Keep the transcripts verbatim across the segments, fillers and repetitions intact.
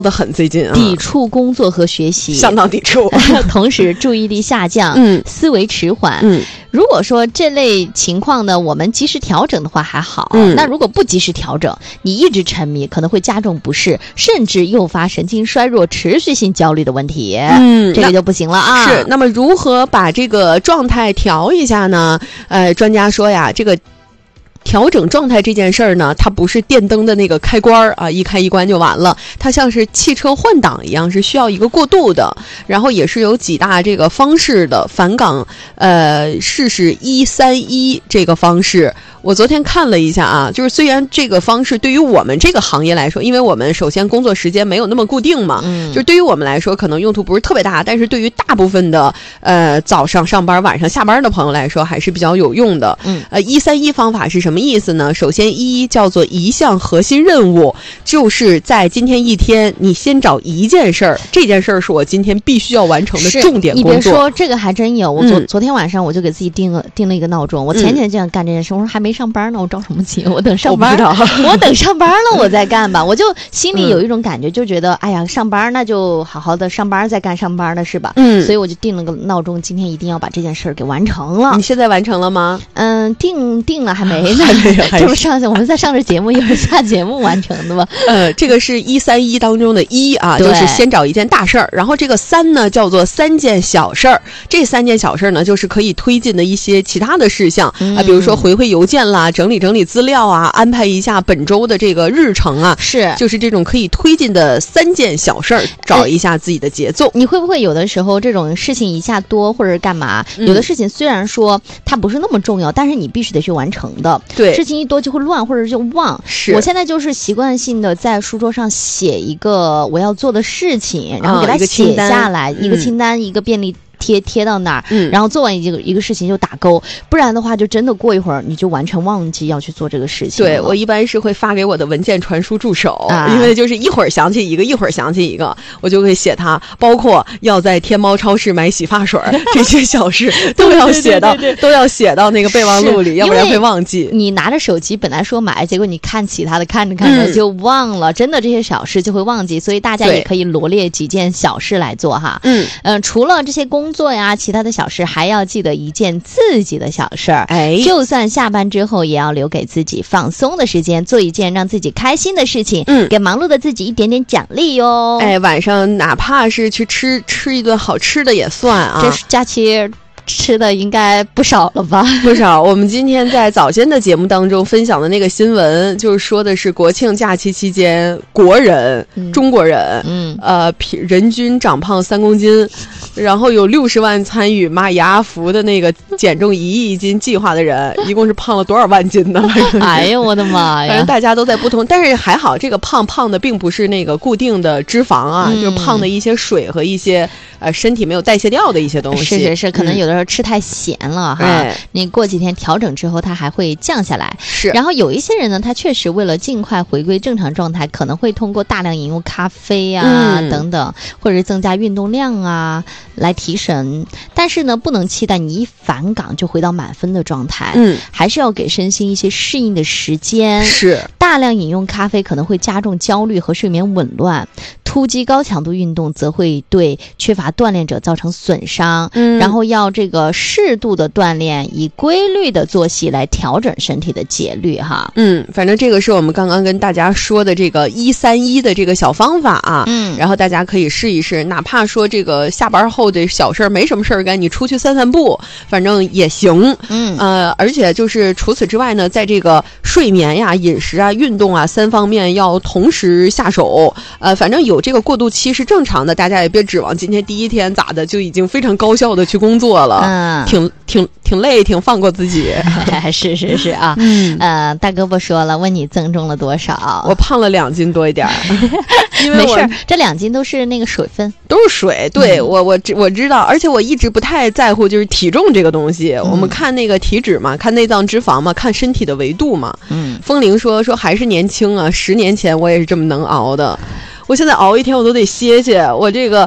的很，最近、啊、 抵触工作和学习， 相当抵触同时注意力下降， 嗯， 思维迟缓， 嗯， 如果说这类情况呢，我们及时调整的话还好，嗯，那如果不及时调整，你一直沉迷，可能会加重不适，甚至诱发神经衰弱、持续性焦虑的问题，嗯，这个就不行了啊。 是，那么如何把这个状态调一下呢？呃，专家说呀，这个调整状态这件事儿呢，它不是电灯的那个开关啊，一开一关就完了，它像是汽车换挡一样，是需要一个过渡的，然后也是有几大这个方式的。返岗呃试试一三一这个方式，我昨天看了一下啊，就是虽然这个方式对于我们这个行业来说，因为我们首先工作时间没有那么固定嘛，嗯，就是对于我们来说可能用途不是特别大，但是对于大部分的呃早上上班晚上下班的朋友来说还是比较有用的。嗯，呃一三一方法是什么什么意思呢？首先一叫做一项核心任务，就是在今天一天你先找一件事儿，这件事儿是我今天必须要完成的重点工作。 你别说这个还真有，我昨、嗯、昨天晚上我就给自己定了定了一个闹钟，我前天这样干这件事，我说还没上班呢，我着什么急？我等上班，我, 我等上班了我再干吧。我就心里有一种感觉，就觉得、嗯、哎呀上班那就好好的上班再干上班的是吧？嗯，所以我就定了个闹钟，今天一定要把这件事儿给完成了。 你现在完成了吗？ 嗯，定定了还没呢。这不上我们在上着节目，一会儿下节目完成的吗？ 呃，这个是一三一当中的一啊，就是先找一件大事儿，然后这个三呢叫做三件小事儿。这三件小事儿呢，就是可以推进的一些其他的事项、嗯、啊，比如说回回邮件啦，整理整理资料啊，安排一下本周的这个日程啊， 是， 就是这种可以推进的三件小事儿，找一下自己的节奏、呃。 你会不会有的时候这种事情一下多或者干嘛？嗯、有的事情虽然说它不是那么重要，但是你必须得去完成的。 对， 事情一多就会乱或者就忘。 是， 我现在就是习惯性的在书桌上写一个我要做的事情，然后给它写下来、哦、一个清单、嗯、一个便利贴贴到那儿、嗯，然后做完一个一个事情就打勾，不然的话就真的过一会儿你就完全忘记要去做这个事情。 对，我一般是会发给我的文件传输助手、啊、因为就是一会儿想起一个一会儿想起一个，我就会写它，包括要在天猫超市买洗发水这些小事都要写到对对对对都要写到那个备忘录里，要不然会忘记。 你拿着手机本来说买，结果你看其他的看着看着就忘了、嗯、真的这些小事就会忘记，所以大家也可以罗列几件小事来做哈。嗯、呃、除了这些工作呀其他的小事，还要记得一件自己的小事儿。哎，就算下班之后也要留给自己放松的时间，做一件让自己开心的事情，嗯，给忙碌的自己一点点奖励哟。 哎，晚上哪怕是去吃吃一顿好吃的也算啊。 这假期吃的应该不少了吧？ 不少。我们今天在早先的节目当中分享的那个新闻，就是说的是国庆假期期间，国人、嗯、中国人，嗯，呃，人均长胖三公斤，然后有六十万参与马雅阿福的那个减重一亿斤计划的人，一共是胖了多少万斤呢？ 哎呀，我的妈呀！ 反正大家都在不同，但是还好，这个胖胖的并不是那个固定的脂肪啊，嗯、就是胖的一些水和一些呃身体没有代谢掉的一些东西。 是是是，可能有的时候吃太咸了、嗯、哈、哎，你过几天调整之后，它还会降下来。 是， 然后有一些人呢，他确实为了尽快回归正常状态，可能会通过大量饮用咖啡啊、嗯、等等，或者是增加运动量啊来提神。但是呢，不能期待你一返岗就回到满分的状态，嗯，还是要给身心一些适应的时间。 是， 大量饮用咖啡可能会加重焦虑和睡眠紊乱，突击高强度运动则会对缺乏锻炼者造成损伤。嗯，然后要这个适度的锻炼，以规律的作息来调整身体的节律哈。 嗯，反正这个是我们刚刚跟大家说的这个一三一的这个小方法啊。嗯，然后大家可以试一试，哪怕说这个下班后的小事儿没什么事儿干，你出去散散步，反正也行。嗯，呃，而且就是除此之外呢，在这个睡眠呀、饮食啊、运动啊三方面要同时下手。呃，反正有这个过渡期是正常的，大家也别指望今天第一天咋的就已经非常高效的去工作了。嗯，挺挺挺累，挺放过自己。 是是是啊。嗯，呃，大哥不说了，问你增重了多少？ 我胖了两斤多一点。因为没事，这两斤都是那个水分， 都是水。对、嗯、我我我知道，而且我一直不太在乎就是体重这个东西。嗯、我们看那个体脂嘛，看内脏脂肪嘛，看身体的维度嘛。嗯，风铃说说还是年轻啊，十年前我也是这么能熬的。我现在熬一天我都得歇歇，我这个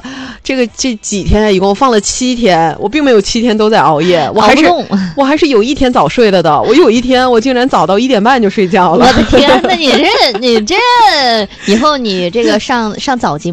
这个这几天一共放了七天，我并没有七天都在熬夜，我还是我还是有一天早睡了的。我有一天我竟然早到一点半就睡觉了。 我的天，那你这你这以后你这个上上早节